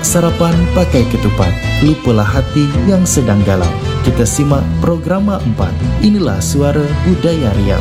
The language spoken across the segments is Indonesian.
sarapan pakai ketupat, lupalah hati yang sedang galau. Kita simak Programa 4. Inilah Suara Budaya Riau.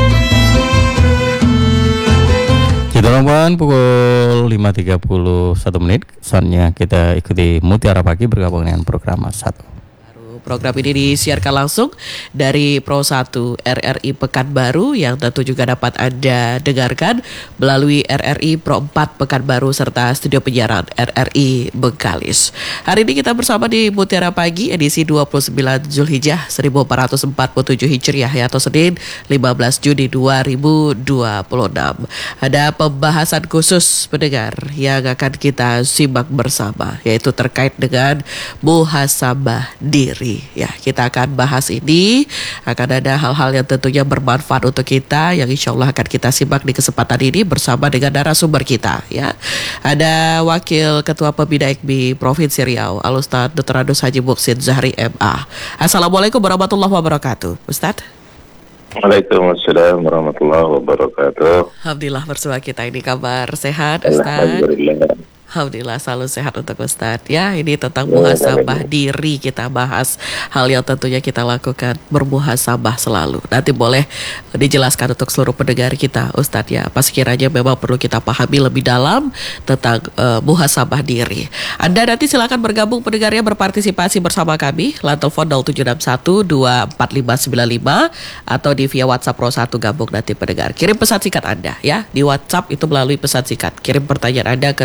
Kita teman pukul 5.31 saatnya kita ikuti Mutiara Pagi bergabung dengan Programa 1. Program ini disiarkan langsung dari Pro 1 RRI Pekanbaru yang tentu juga dapat Anda dengarkan melalui RRI Pro 4 Pekanbaru serta studio penyiaran RRI Bengkalis. Hari ini kita bersama di Mutiara Pagi edisi 29 Zulhijjah 1447 Hijriah atau Senin 15 Juni 2026. Ada pembahasan khusus pendengar yang akan kita simak bersama, yaitu terkait dengan muhasabah diri. Ya, kita akan bahas ini. Akan ada hal-hal yang tentunya bermanfaat untuk kita yang insya Allah akan kita simak di kesempatan ini bersama dengan narasumber kita. Ya, ada Wakil Ketua Pembina IKMI Provinsi Riau, Al-Ustaz Dr. Adus Haji Muhsin Zahri MA. Assalamualaikum warahmatullahi wabarakatuh, Ustaz. Waalaikumsalam warahmatullahi wabarakatuh. Alhamdulillah bersama kita ini kabar sehat, Ustaz. Alhamdulillah. Alhamdulillah selalu sehat untuk Ustadz. Ya, ini tentang muhasabah diri kita bahas. Hal yang tentunya kita lakukan bermuhasabah selalu. Nanti boleh dijelaskan untuk seluruh pendengar kita Ustadz ya, apa sekiranya memang perlu kita pahami lebih dalam tentang muhasabah diri. Anda nanti silakan bergabung pendengarnya berpartisipasi bersama kami. Line telepon 0761-24595 atau di via WhatsApp Pro 1 gabung nanti pendengar. Kirim pesan singkat Anda ya. Di WhatsApp itu melalui pesan singkat. Kirim pertanyaan Anda ke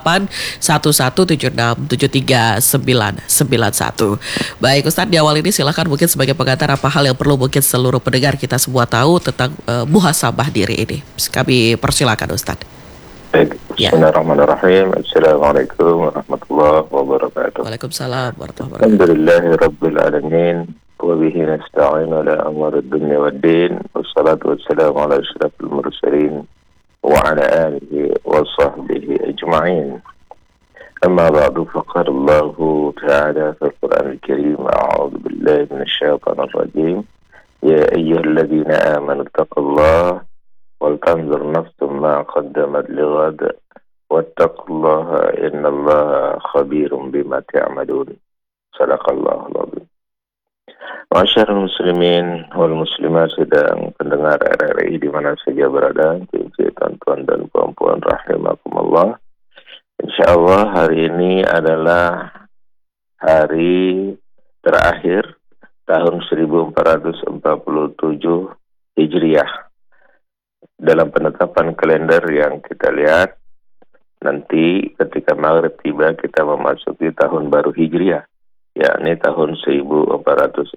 0811739991. Baik Ustadz, di awal ini silakan mungkin sebagai pengantar apa hal yang perlu mungkin seluruh pendengar kita semua tahu tentang muhasabah diri ini. Kami persilakan Ustadz. Baik, bismillahirrahmanirrahim. Assalamualaikum warahmatullahi wabarakatuh. Waalaikumsalam warahmatullahi wabarakatuh. Alhamdulillahi rabbil alamin wa bihi nasta'in ala amri dunya waddin wassalatu wassalamu ala asyrafil mursalin وعلى آله وصحبه أجمعين. أما بعد فقال الله تعالى في القرآن الكريم أعوذ بالله من الشيطان الرجيم يا أيها الذين آمنوا اتقوا الله ولتنظر نفس ما قدمت لغد واتقوا الله إن الله خبير بما تعملون. صدق الله العظيم. Masyarul muslimin wal muslimat, sedang pendengar RRI di mana saja berada, tuan-tuan dan puan-puan rahimakumullah. Insyaallah hari ini adalah hari terakhir tahun 1447 Hijriah. Dalam penetapan kalender yang kita lihat, nanti ketika maghrib tiba kita memasuki tahun baru Hijriah, yakni tahun 1448.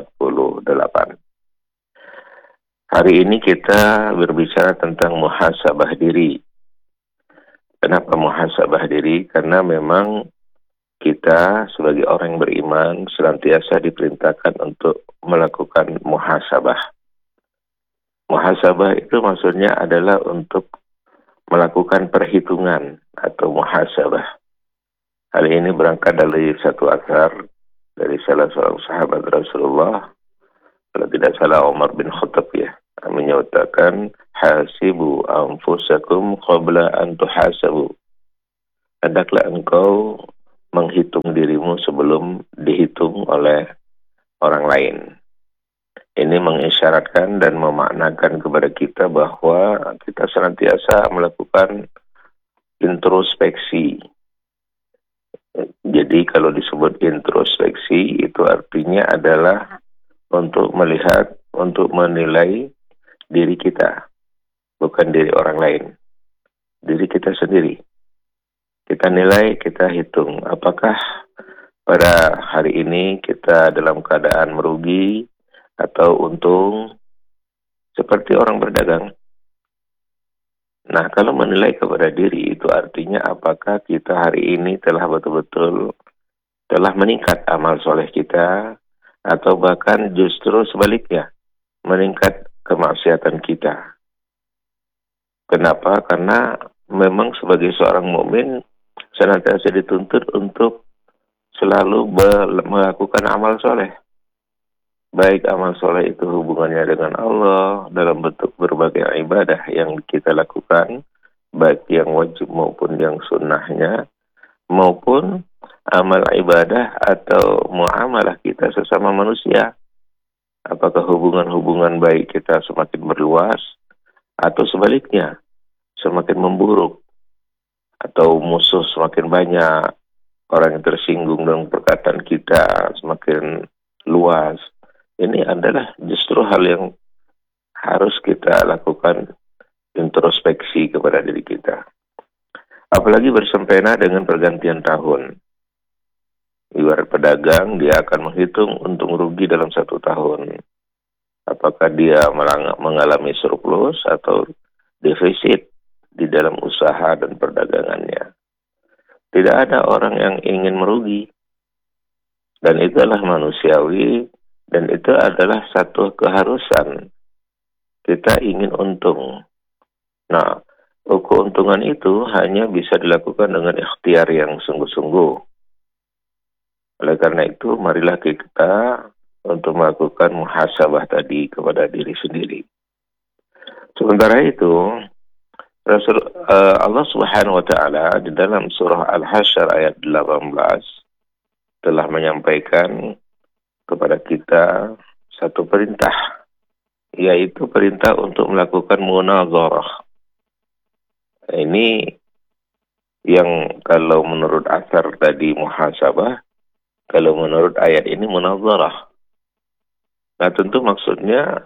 Hari ini kita berbicara tentang muhasabah diri. Kenapa muhasabah diri? Karena memang kita sebagai orang yang beriman senantiasa diperintahkan untuk melakukan muhasabah. Muhasabah itu maksudnya adalah untuk melakukan perhitungan atau muhasabah. Hal ini berangkat dari satu asar dari salah seorang sahabat Rasulullah, kalau tidak salah Umar bin Khattab ya, menyatakan hasibu anfusakum qabla an tuhasabu. Hendaklah engkau menghitung dirimu sebelum dihitung oleh orang lain. Ini mengisyaratkan dan memaknakan kepada kita bahwa kita senantiasa melakukan introspeksi. Jadi kalau disebut introspeksi itu artinya adalah untuk melihat, untuk menilai diri kita, bukan diri orang lain, diri kita sendiri. Kita nilai, kita hitung apakah pada hari ini kita dalam keadaan merugi atau untung seperti orang berdagang. Nah, kalau menilai kepada diri itu artinya apakah kita hari ini telah betul-betul telah meningkat amal soleh kita atau bahkan justru sebaliknya meningkat kemaksiatan kita. Kenapa? Karena memang sebagai seorang mukmin senantiasa dituntut untuk selalu melakukan amal soleh. Baik amal soleh itu hubungannya dengan Allah dalam bentuk berbagai ibadah yang kita lakukan, baik yang wajib maupun yang sunnahnya, maupun amal ibadah atau muamalah kita sesama manusia. Apakah hubungan-hubungan baik kita semakin berluas atau sebaliknya semakin memburuk, atau musuh semakin banyak, orang yang tersinggung dengan perkataan kita semakin luas. Ini adalah justru hal yang harus kita lakukan introspeksi kepada diri kita. Apalagi bersempena dengan pergantian tahun. Ibarat pedagang, dia akan menghitung untung rugi dalam 1 tahun. Apakah dia mengalami surplus atau defisit di dalam usaha dan perdagangannya. Tidak ada orang yang ingin merugi. Dan itu adalah manusiawi, dan itu adalah satu keharusan. Kita ingin untung. Nah, keuntungan itu hanya bisa dilakukan dengan ikhtiar yang sungguh-sungguh. Oleh karena itu, marilah kita untuk melakukan muhasabah tadi kepada diri sendiri. Sementara itu, Allah Subhanahu wa taala di dalam surah Al-Hasyr ayat 18 telah menyampaikan kepada kita satu perintah, yaitu perintah untuk melakukan munazarah. Ini yang kalau menurut asar tadi muhasabah, kalau menurut ayat ini munazarah. Nah, tentu maksudnya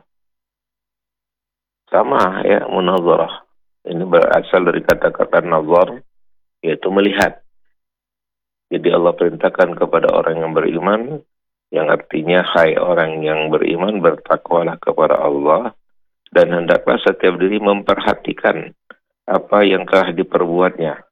sama ya, munazarah. Ini berasal dari kata-kata nazar, yaitu melihat. Jadi Allah perintahkan kepada orang yang beriman, yang artinya, hai orang yang beriman, bertakwalah kepada Allah, dan hendaklah setiap diri memperhatikan apa yang telah diperbuatnya.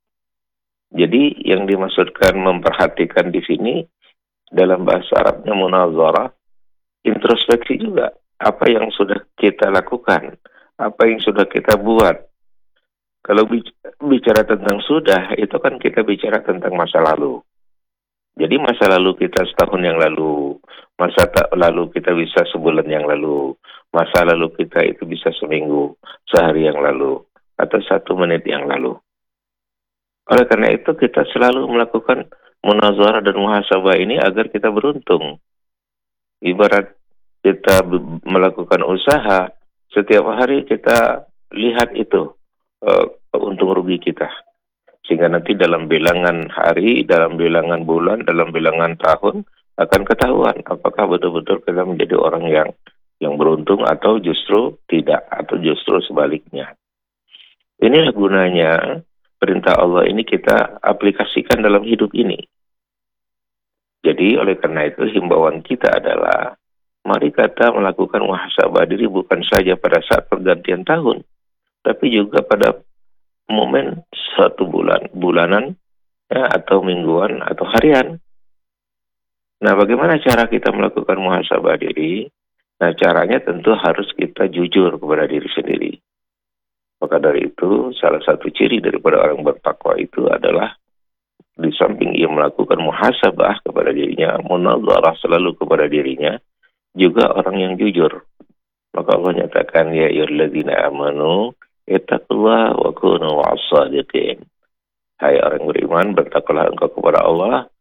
Jadi yang dimaksudkan memperhatikan di sini dalam bahasa Arabnya munazarah, introspeksi juga. Apa yang sudah kita lakukan, apa yang sudah kita buat. Kalau bicara tentang sudah, itu kan kita bicara tentang masa lalu. Jadi masa lalu kita setahun yang lalu, masa lalu kita bisa sebulan yang lalu, masa lalu kita itu bisa seminggu, sehari yang lalu, atau 1 menit yang lalu. Oleh karena itu kita selalu melakukan munazarah dan muhasabah ini agar kita beruntung. Ibarat kita melakukan usaha, setiap hari kita lihat itu untung rugi kita. Sehingga nanti dalam bilangan hari, dalam bilangan bulan, dalam bilangan tahun akan ketahuan apakah betul-betul kita menjadi orang yang beruntung atau justru tidak, atau justru sebaliknya. Inilah gunanya perintah Allah ini kita aplikasikan dalam hidup ini. Jadi oleh karena itu himbauan kita adalah mari kita melakukan muhasabah diri bukan saja pada saat pergantian tahun, tapi juga pada momen 1 bulanan ya, atau mingguan atau harian. Nah, bagaimana cara kita melakukan muhasabah diri? Nah, caranya tentu harus kita jujur kepada diri sendiri. Maka dari itu, salah satu ciri daripada orang bertakwa itu adalah di samping ia melakukan muhasabah kepada dirinya, munazarah selalu kepada dirinya, juga orang yang jujur. Maka Allah nyatakan, ya ayyuhalladzina amanu ittaqullaha wa kunu ma'as-shadiqin. Hai orang beriman, bertakwalah engkau kepada Allah